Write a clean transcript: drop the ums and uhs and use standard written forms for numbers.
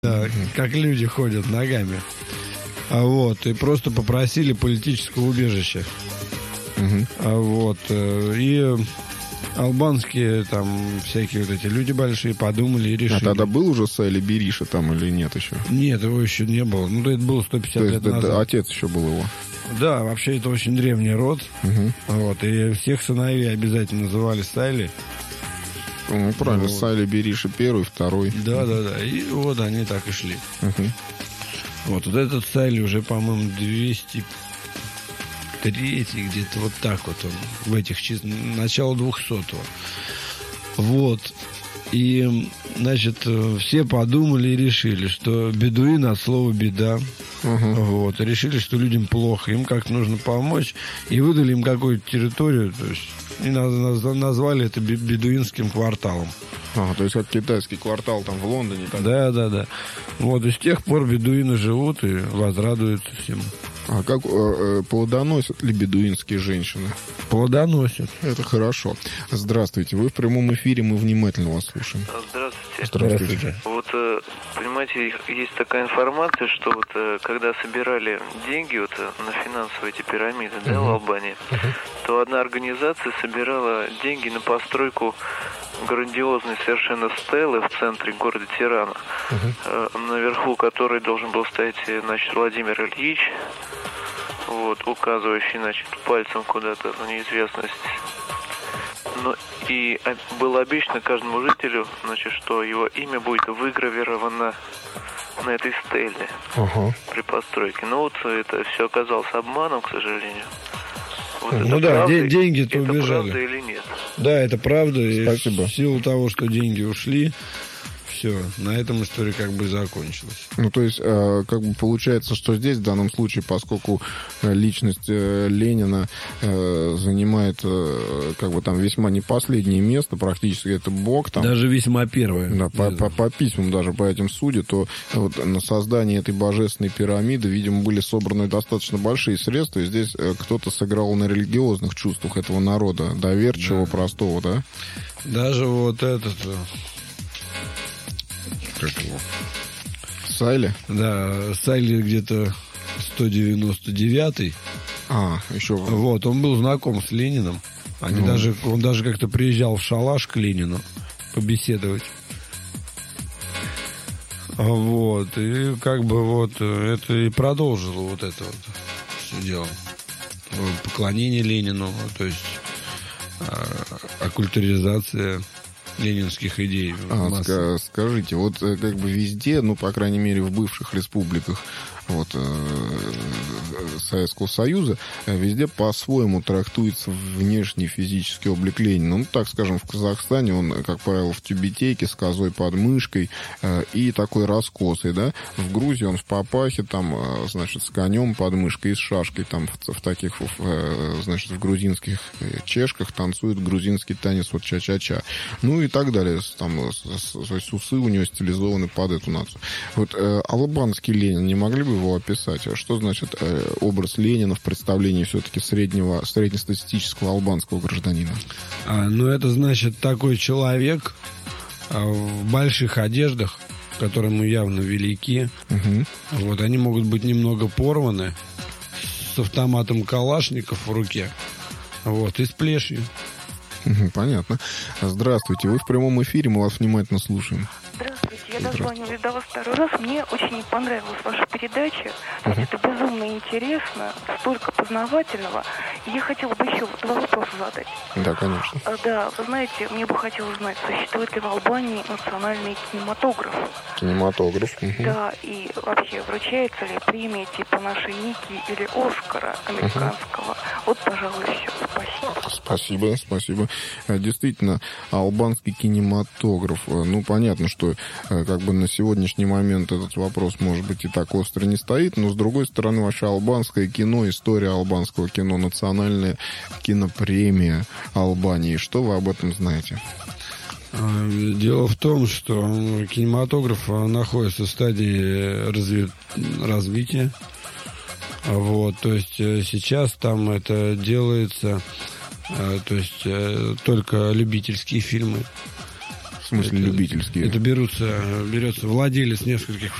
Да, как люди ходят ногами. Вот, и просто попросили политического убежища. Вот, и албанские там всякие вот эти люди большие подумали и решили. А тогда был уже Сайли Бериша там или нет еще? Нет, его еще не было. Ну, это было 150 То есть, лет назад. отец еще был его? Да, вообще это очень древний род. Вот, и всех сыновей обязательно называли Сайли. Ну, правильно, вот. Сайли Бериша первый, второй. Да. И вот они так и шли. Вот этот Сайли уже, по-моему, 203 где-то вот так вот он, в этих числах, начало 200-го. Вот. И, значит, все подумали и решили, что бедуин от слова беда. Вот. И решили, что людям плохо, им как-то нужно помочь. И выдали им какую-то территорию, то есть, и назвали это бедуинским кварталом. То есть как китайский квартал там в Лондоне. Так? Да. Вот, и с тех пор бедуины живут и возрадуются всему. А как плодоносят ли бедуинские женщины? Плодоносят. Это хорошо. Здравствуйте, вы в прямом эфире, мы внимательно вас слушаем. Здравствуйте. Вот, понимаете, есть такая информация, что вот когда собирали деньги вот на финансовые эти пирамиды, да, в Албании, то одна организация собирала деньги на постройку грандиозной совершенно стелы в центре города Тирана, наверху которой должен был стоять, значит, Владимир Ильич, вот, указывающий, значит, пальцем куда-то в неизвестность. Ну, и было обещано каждому жителю, значит, что его имя будет выгравировано на этой стеле при постройке. Но вот это все оказалось обманом, к сожалению. Вот ну да, деньги-то убежали. Это правда или нет? Да, это правда. Спасибо. И в силу того, что деньги ушли, все, на этом история как бы закончилась. Ну, то есть, как бы получается, что здесь, в данном случае, поскольку личность Ленина занимает, как бы там, весьма не последнее место, практически это бог там. Даже весьма первое. Да, по письмам даже по этим судят, то вот на создание этой божественной пирамиды, видимо, были собраны достаточно большие средства, и здесь кто-то сыграл на религиозных чувствах этого народа, доверчивого, простого, да? Даже вот этот... Как его? Сайли? Да, Сайли где-то 199-й. Еще. Вот, он был знаком с Лениным. Он даже как-то приезжал в шалаш к Ленину побеседовать. Вот, и как бы вот это и продолжило вот это вот все дело. Поклонение Ленину, то есть оккультуризация ленинских идей. Скажите, вот как бы везде, ну, по крайней мере, в бывших республиках вот, Советского Союза, везде по-своему трактуется внешний физический облик Ленина. Ну, так скажем, в Казахстане он, как правило, в тюбетейке с козой под мышкой и такой раскосый, да. В Грузии он в папахе, там, значит, с конем под мышкой и с шашкой, там, в таких, значит, в грузинских чешках танцует грузинский танец вот ча-ча-ча. Ну, и так далее. Там, усы у него стилизованы под эту нацию. Вот албанский Ленин, не могли бы его описать? А что значит образ Ленина в представлении все-таки среднестатистического албанского гражданина? Ну, это значит такой человек в больших одеждах, которые ему явно велики. Вот, они могут быть немного порваны, с автоматом Калашников в руке, вот, и с плешью. Понятно. Здравствуйте, вы в прямом эфире, мы вас внимательно слушаем. Здравствуйте, я дозвонилась до вас второй раз. Мне очень понравилась ваша передача. Это безумно интересно, столько познавательного. И я хотела бы еще два вопроса задать. Да, конечно. Да, вы знаете, мне бы хотелось знать, существует ли в Албании национальный кинематограф? Кинематограф. Да, и вообще вручается ли премия типа нашей Ники или Оскара американского? Вот, пожалуй, все. Спасибо. Спасибо. Действительно, албанский кинематограф. Ну, понятно, что как бы на сегодняшний момент этот вопрос, может быть, и так остро не стоит, но, с другой стороны, вообще албанское кино, история албанского кино, национальная кинопремия Албании. Что вы об этом знаете? Дело в том, что кинематограф находится в стадии развития. Вот, то есть сейчас там это делается, то есть только любительские фильмы смысле любительские? Это берется владелец нескольких